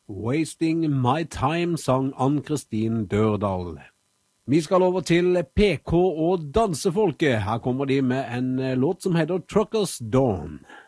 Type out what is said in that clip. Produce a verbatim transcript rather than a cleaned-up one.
Wasting My Time, sang Ann-Kristin Dørdal. Vi skal over til P K og dansefolket. Her kommer de med en låt som heter Truckers Dawn.